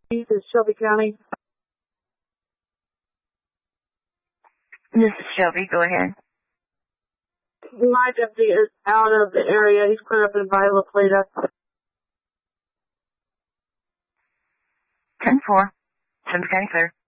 This is Shelby County. This is Shelby. Go ahead. My deputy is out of the area. He's clear up in Viola Plata. 10-4. Shelby County clear.